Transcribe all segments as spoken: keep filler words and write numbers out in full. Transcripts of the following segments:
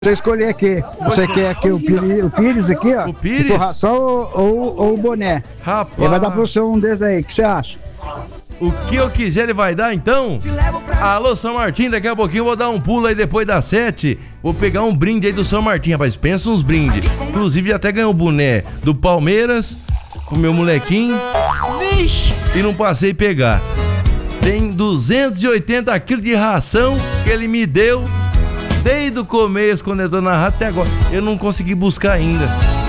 Você escolher aqui. Você quer aqui o Pires, o Pires aqui, ó. O Pires? O ração ou, ou, ou o boné. Rapaz. Ele vai dar pro senhor um desses aí. O que você acha? O que eu quiser ele vai dar, então? Alô, São Martim, daqui a pouquinho eu vou dar um pulo aí depois das sete. Vou pegar um brinde aí do São Martim, rapaz. Pensa uns brindes. Inclusive, até ganhou o boné do Palmeiras, o meu molequinho. E não passei pegar. Tem duzentos e oitenta quilos de ração que ele me deu desde o começo, quando eu tô na rádio até agora. Eu não consegui buscar ainda.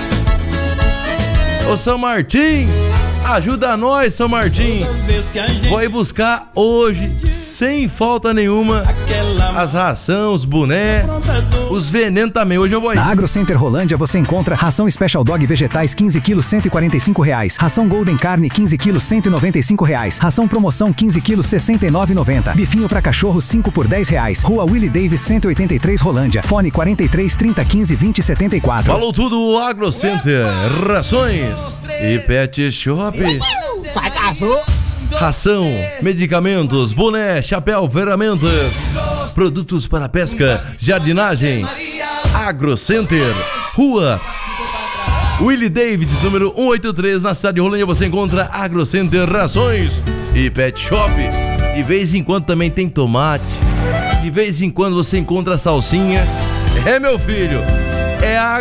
Ô, São Martim, ajuda nós, São Martim. Vou ir buscar hoje, sem falta nenhuma, as rações, os boné, os venenos também. Hoje eu vou ir. Na Agro Center Rolândia você encontra ração Special Dog Vegetais quinze quilos, cento e quarenta e cinco reais. Ração Golden Carne quinze quilos, cento e noventa e cinco reais. Ração Promoção quinze quilos, sessenta e nove reais e noventa centavos. Bifinho pra cachorro cinco por dez reais. Rua Willie Davis cento e oitenta e três Rolândia. Fone quarenta e três, trinta, quinze, vinte, setenta e quatro. Falou tudo o Agro Center. Rações e Pet Shop. Ração, medicamentos, boné, chapéu, ferramentas, produtos para pesca, jardinagem. Agro Center, Rua Willie Davis, número cento e oitenta e três, na cidade de Rolândia. Você encontra Agro Center, rações e Pet Shop. De vez em quando também tem tomate. De vez em quando você encontra salsinha. É, meu filho, é a